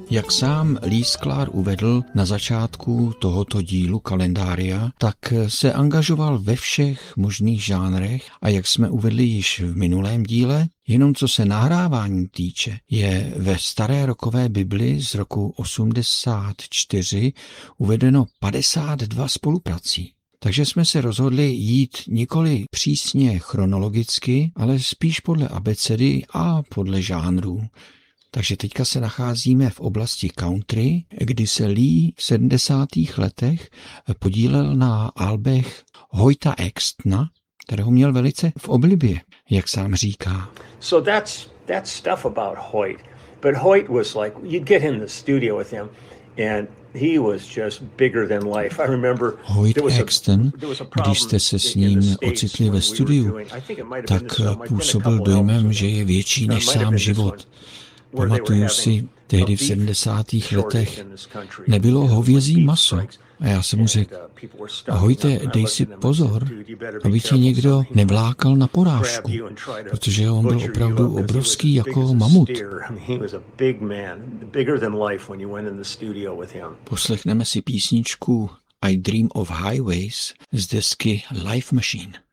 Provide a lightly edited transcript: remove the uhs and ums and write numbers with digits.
Jak sám Lee Sklar uvedl na začátku tohoto dílu kalendária, tak se angažoval ve všech možných žánrech a jak jsme uvedli již v minulém díle, jenom co se nahrávání týče, je ve staré rockové Bibli z roku 84 uvedeno 52 spoluprací. Takže jsme se rozhodli jít nikoli přísně chronologicky, ale spíš podle abecedy a podle žánrů. Takže teďka se nacházíme v oblasti country, kdy se Lee v 70. letech podílel na albech Hoyta Axtona, kterého měl velice v oblibě, jak sám říká. So that's stuff about Hoyt. But Hoyt was like, you'd get in the studio with him and he was just bigger than life. I remember Hoyt Axton, když jste se s ním ocitli ve studiu, tak působil dojmem, že je větší než sám život. Pamatuju si, tehdy v 70. letech nebylo hovězí maso. A já jsem mu řekl, Hojte, dej si pozor, aby tě někdo nevlákal na porážku, protože on byl opravdu obrovský jako mamut. Poslechneme si písničku I Dream of Highways z desky Life Machine.